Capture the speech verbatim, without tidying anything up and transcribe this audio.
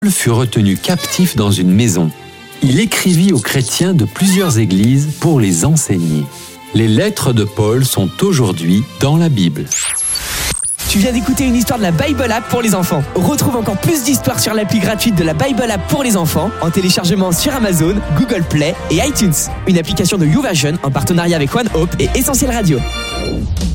Paul fut retenu captif dans une maison. Il écrivit aux chrétiens de plusieurs églises pour les enseigner. Les lettres de Paul sont aujourd'hui dans la Bible. Tu viens d'écouter une histoire de la Bible App pour les enfants. Retrouve encore plus d'histoires sur l'appli gratuite de la Bible App pour les enfants en téléchargement sur Amazon, Google Play et iTunes. Une application de YouVersion en partenariat avec One Hope et Essentiel Radio.